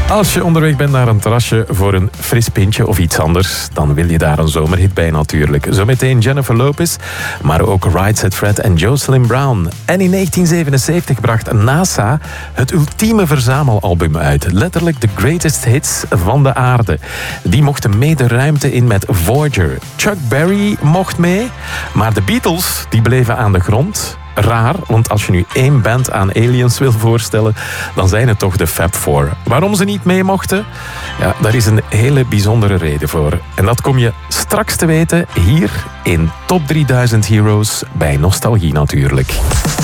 Als je onderweg bent naar een terrasje voor een fris pintje of iets anders, dan wil je daar een zomerhit bij natuurlijk. Zometeen Jennifer Lopez, maar ook Right Said Fred en Jocelyn Brown. En in 1977 bracht NASA het ultieme verzamelalbum uit. Letterlijk de greatest hits van de aarde. Die mochten mee de ruimte in met Voyager. Chuck Berry mocht mee, maar de Beatles die bleven aan de grond. Raar, want als je nu één band aan aliens wil voorstellen, dan zijn het toch de Fab Four. Waarom ze niet mee mochten? Ja, daar is een hele bijzondere reden voor. En dat kom je straks te weten hier in Top 3000 Heroes bij Nostalgie natuurlijk.